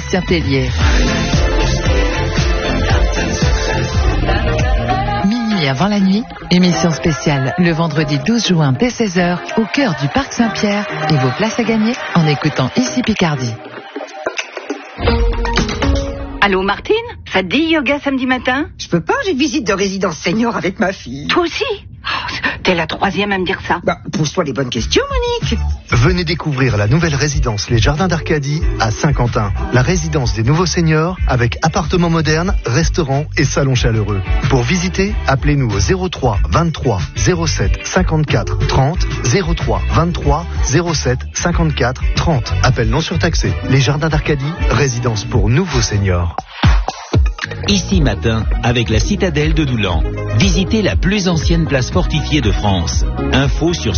Sébastien Tellier. Minuit avant la nuit, émission spéciale le vendredi 12 juin dès 16h au cœur du Parc Saint-Pierre et vos places à gagner en écoutant Ici Picardie. Allô Martine, ça te dit yoga samedi matin? Je peux pas, j'ai une visite de résidence senior avec ma fille. Toi aussi? T'es la troisième à me dire ça. Pose-toi les bonnes questions, Monique. Venez découvrir la nouvelle résidence Les Jardins d'Arcadie à Saint-Quentin. La résidence des nouveaux seniors avec appartements modernes, restaurants et salons chaleureux. Pour visiter, appelez-nous au 03 23 07 54 30 03 23 07 54 30. Appel non surtaxé. Les Jardins d'Arcadie, résidence pour nouveaux seniors. Ici matin, avec la citadelle de Doulan. Visitez la plus ancienne place fortifiée de France. Info sur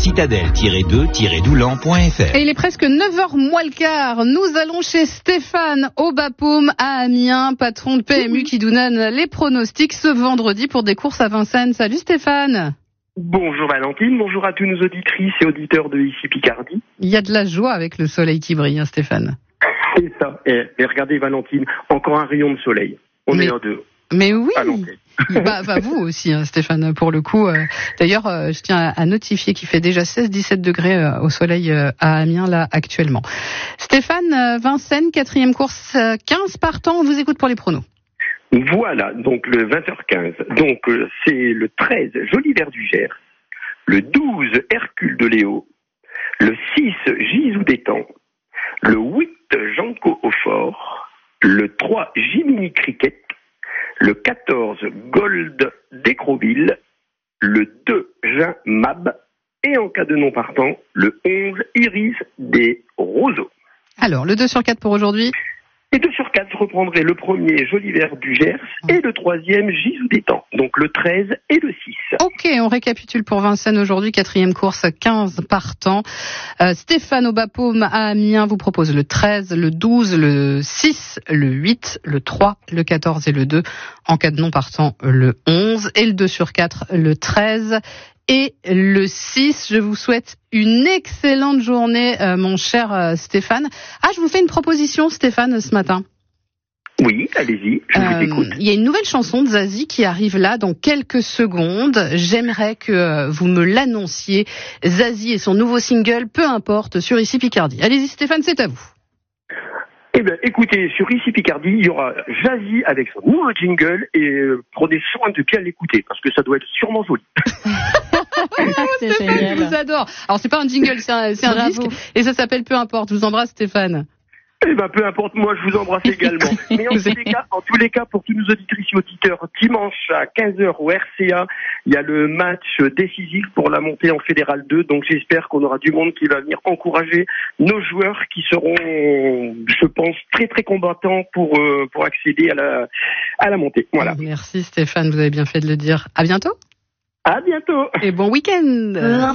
citadelle-2-doulan.fr. Et il est presque 9h moins le quart. Nous allons chez Stéphane Aubapaume à Amiens, patron de PMU qui nous donne les pronostics ce vendredi pour des courses à Vincennes. Salut Stéphane. Bonjour Valentine, bonjour à tous nos auditrices et auditeurs de Ici Picardie. Il y a de la joie avec le soleil qui brille, hein, Stéphane. C'est ça. Et regardez Valentine, encore un rayon de soleil. On est en deux. Mais oui. Vous aussi, hein, Stéphane, pour le coup. D'ailleurs, je tiens à notifier qu'il fait déjà 16-17 degrés au soleil à Amiens, là, actuellement. Stéphane, Vincennes, 4e course, 15 partants. On vous écoute pour les pronos. Voilà, donc le 20h15. Donc, c'est le 13, Joli Vert du Gers. Le 12, Hercule de Léo. Le 6, Gisou d'Étang. Le 8, Janco au Fort. Le 3, Jiminy Cricket. Le 14, Gold d'Écroville. Le 2, Jean Mab. Et en cas de non partant, le 11, Iris des Roseaux. Alors, le 2 sur 4 pour aujourd'hui. Et 2 sur 4, je reprendrai le premier Joli Vert du Gers et le troisième Gisou d'Étang. Donc le 13 et le 6. Ok, on récapitule pour Vincennes aujourd'hui, 4e course, 15 partants. Stéphane Aubapaume à Amiens vous propose le 13, le 12, le 6, le 8, le 3, le 14 et le 2. En cas de non partant, le 11 et le 2 sur 4, le 13. Et le 6, je vous souhaite une excellente journée, mon cher Stéphane. Je vous fais une proposition, Stéphane, ce matin. Oui, allez-y, je vous écoute. Il y a une nouvelle chanson de Zazie qui arrive là dans quelques secondes. J'aimerais que vous me l'annonciez. Zazie et son nouveau single, peu importe, sur Ici Picardie. Allez-y, Stéphane, c'est à vous. Eh bien, écoutez, sur Ici Picardie, il y aura Zazie avec son nouveau jingle et prenez soin de bien l'écouter parce que ça doit être sûrement joli. C'est génial. Je vous adore. Alors, c'est pas un jingle, c'est un disque et ça s'appelle Peu importe. Je vous embrasse, Stéphane. Eh ben, peu importe, moi, je vous embrasse également. Mais en tous les cas, pour tous nos auditrices et auditeurs, dimanche à 15h au RCA, il y a le match décisif pour la montée en Fédéral 2. Donc, j'espère qu'on aura du monde qui va venir encourager nos joueurs qui seront, je pense, très, très combattants pour accéder à la montée. Voilà. Merci, Stéphane. Vous avez bien fait de le dire. À bientôt. À bientôt. Et bon week-end.